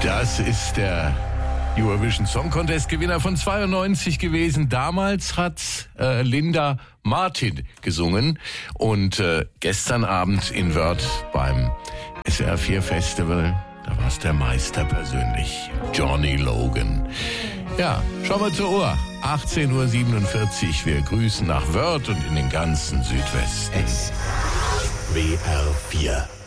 Das ist der Eurovision Song Contest Gewinner von 92 gewesen. Damals hat Linda Martin gesungen und gestern Abend in Wörth beim SR4 Festival, da war es der Meister persönlich, Johnny Logan. Ja, schauen wir zur Uhr. 18:47 Uhr. Wir grüßen nach Wörth und in den ganzen Südwesten. SWR4